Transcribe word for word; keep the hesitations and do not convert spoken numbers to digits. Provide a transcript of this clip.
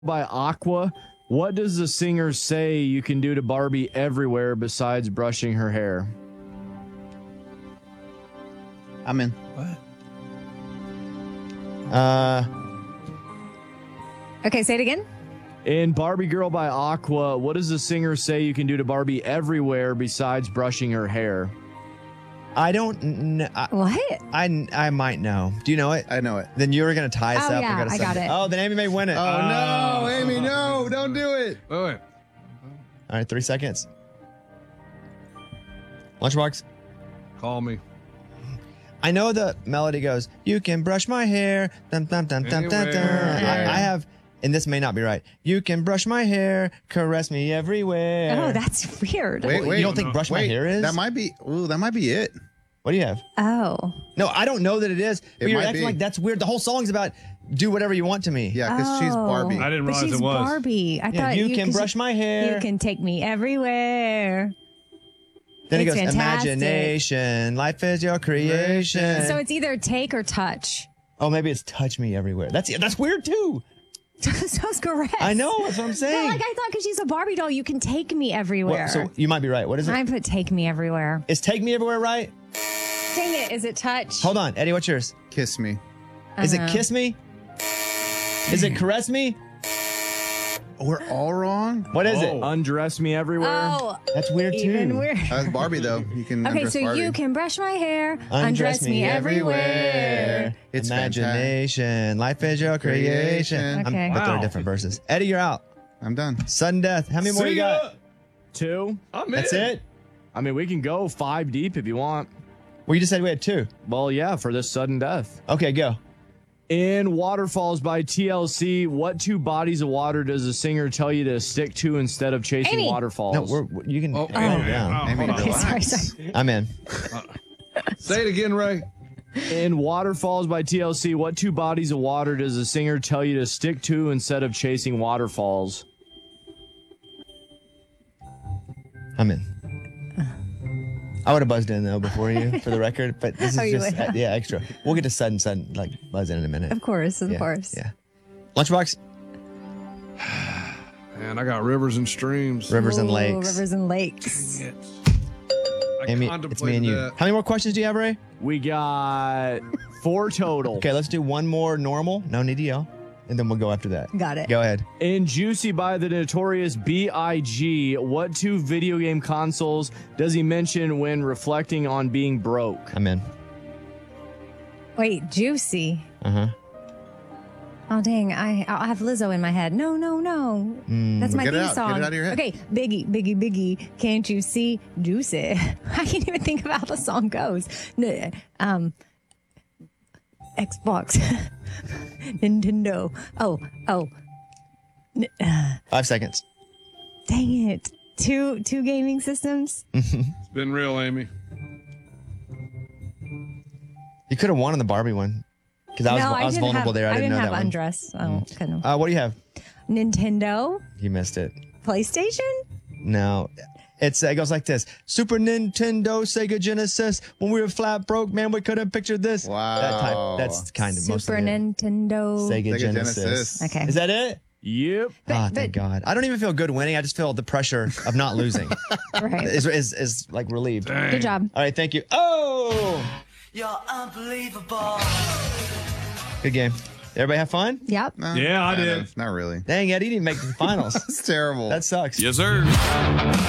by Aqua. What does the singer say you can do to Barbie everywhere besides brushing her hair? I'm in. What? Uh, Okay, say it again. In Barbie Girl by Aqua, what does the singer say you can do to Barbie everywhere besides brushing her hair? I don't know. I, What? I, I might know. Do you know it? I know it. Then you were going to tie us Oh, up. yeah, gotta I send got it. Oh, then Amy may win it. Oh, Oh. no, Amy, no, don't do it. Wait, wait. All right, three seconds. Lunchbox. Call me. I know the melody goes, you can brush my hair. Dum, dum, dum, dum, dum, dum. Anywhere. I, I have, and this may not be right. You can brush my hair, caress me everywhere. Oh, that's weird. Wait, wait. You don't think brush my Wait, hair is? That might be, ooh, that might be it. What do you have? Oh. No, I don't know that it is. But It you're might acting be. like that's weird. The whole song's about do whatever you want to me. Yeah, because she's Oh. Barbie. I didn't But realize she's it was. Barbie. I Yeah, thought you, you can 'cause brush my hair. You can take me everywhere. then it It's goes, fantastic. imagination, life is your creation. So it's either take or touch. oh, maybe it's touch me everywhere. That's that's weird too. So's correct. I know, that's what I'm But saying. like I thought, because she's a Barbie doll, you can take me What- everywhere. so you might be right. What is it? I put take me everywhere. Is take me everywhere right? Dang it! Is it touch? Hold on, Eddie, what's yours? Kiss me. Is it Uh-huh. kiss me? Is it caress me? We're all wrong. What is it? Oh. Undress me everywhere? Oh, That's weird too. even weird. That's Barbie, though. You can Okay, undress so Barbie. you can brush my hair, undress, me everywhere. It's imagination, life is your creation. Creation. Okay. I'm, but they're Wow. different verses. Eddie, you're out. I'm done. Sudden death. How many more See you ya. got? Two? I'm in. That's it? I mean, we can go five deep if you want. Well, you just said we had two. Well, yeah, for this sudden death. Okay, go. In Waterfalls by T L C, what two bodies of water does the singer tell you to stick to instead of chasing Amy. waterfalls? No, we're, we're- you can Oh, calm Amy, down. oh, Amy, hold on. Okay, sorry, relax. sorry. I'm in. Say it again, Ray. In Waterfalls by T L C, what two bodies of water does the singer tell you to stick to instead of chasing waterfalls? I'm in. I would have buzzed in though before you, for the record, but this is Oh, you just would? uh, yeah extra. We'll get to sudden sudden like buzz in in a minute. Of course, of yeah, course. Yeah. Lunchbox, And I got rivers and streams. rivers and Ooh, lakes. Rivers and lakes. I Amy, it's me contemplated and you. that. How many more questions do you have, Ray? We got four total. Okay, let's do one more normal. No need to yell, and then we'll go after that. Got it. Go ahead. In Juicy by the Notorious B I G, what two video game consoles does he mention when reflecting on being broke? I'm in. Wait, juicy. Uh huh. Oh dang! I I have Lizzo in my head. No, no, no. That's my Get it theme out. Get song. it out of your head. Okay, Biggie, Biggie, Biggie. Can't you see juicy? I can't even think of how the song goes. N- Um, Xbox, Nintendo. Oh, oh. N- uh, Five seconds. dang it! Two two gaming systems. It's been real, Amy. You could have won on the Barbie one because I was no, I was didn't vulnerable have, there. I, didn't, know have that one. undress. Oh, couldn't. Uh, what do you have? Nintendo, You missed it. PlayStation. No. It's it goes like this: Super Nintendo, Sega Genesis. When we were flat broke, man, we couldn't picture this. Wow. That type. That's kind of mostly Super it. Nintendo. Sega, Sega Genesis. Genesis. Okay. Is that it? Yep. Ah, but- thank God. I don't even feel good winning. I just feel the pressure of not losing. Right. is, is is like relieved. All Good job. right, thank you. Oh, You're unbelievable. good game. Everybody have fun? Yep. No, Yeah, I kind did. of. Not really. Dang, Eddie didn't make the finals. It's terrible. That sucks. Yes, sir.